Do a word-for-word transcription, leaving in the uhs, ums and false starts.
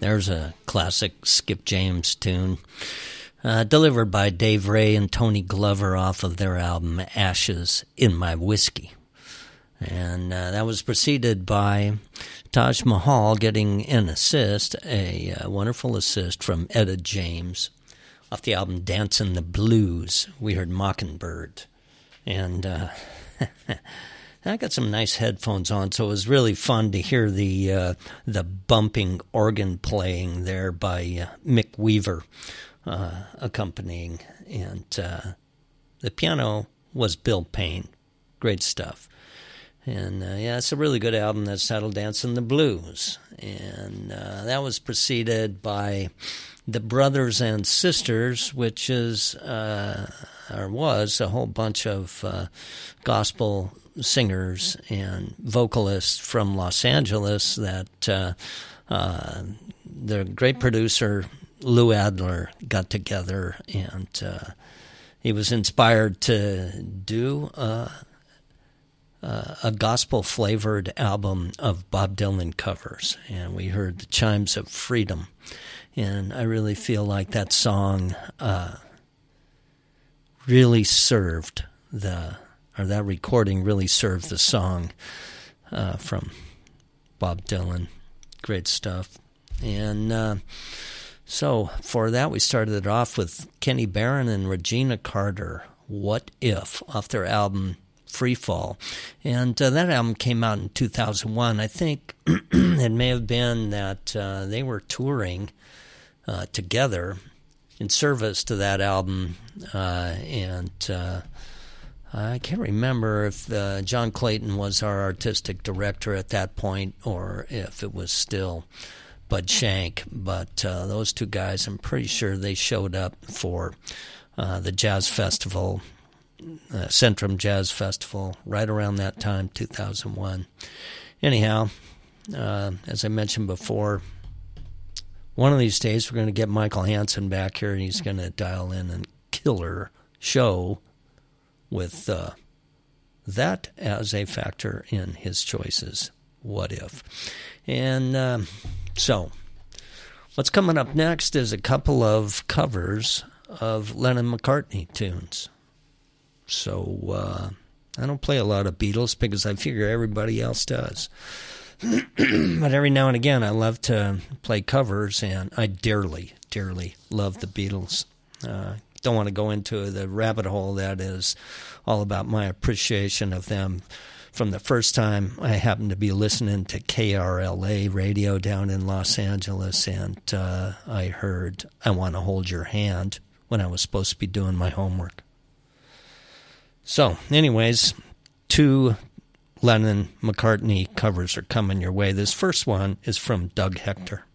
There's a classic Skip James tune, uh, delivered by Dave Ray and Tony Glover off of their album Ashes in My Whiskey. And uh, that was preceded by Taj Mahal getting an assist, a uh, wonderful assist from Etta James off the album Dancin' the Blues. We heard Mockingbird. And uh, I got some nice headphones on, so it was really fun to hear the uh, the bumping organ playing there by uh, Mick Weaver uh, accompanying. And uh, the piano was Bill Payne. Great stuff. And, uh, yeah, it's a really good album that's titled Dancin' the Blues. And uh, that was preceded by The Brothers and Sisters, which is, uh, or was, a whole bunch of uh, gospel singers and vocalists from Los Angeles that uh, uh, the great producer Lou Adler got together, and uh, he was inspired to do uh, uh, a gospel-flavored album of Bob Dylan covers, and we heard The Chimes of Freedom, and I really feel like that song uh, really served the or that recording really served the song uh, from Bob Dylan. Great stuff. And uh, so for that, we started it off with Kenny Barron and Regina Carter, What If, off their album Free Fall. And uh, that album came out in two thousand one. I think it may have been that uh, they were touring uh, together in service to that album, uh, and uh, I can't remember if uh, John Clayton was our artistic director at that point or if it was still Bud Shank, but uh, those two guys, I'm pretty sure they showed up for uh, the Jazz Festival, uh, Centrum Jazz Festival, right around that time, two thousand one. Anyhow, uh, as I mentioned before, one of these days we're going to get Michael Hansen back here, and he's going to dial in a killer show with uh, that as a factor in his choices. What if? And um, so, what's coming up next is a couple of covers of Lennon-McCartney tunes. So, uh, I don't play a lot of Beatles because I figure everybody else does. But every now and again, I love to play covers, and I dearly, dearly love the Beatles. Uh, don't want to go into the rabbit hole that is all about my appreciation of them from the first time I happened to be listening to K R L A radio down in Los Angeles, and uh, I heard I Want to Hold Your Hand when I was supposed to be doing my homework. So, anyways, two Lennon-McCartney covers are coming your way. This first one is from Doug Hector.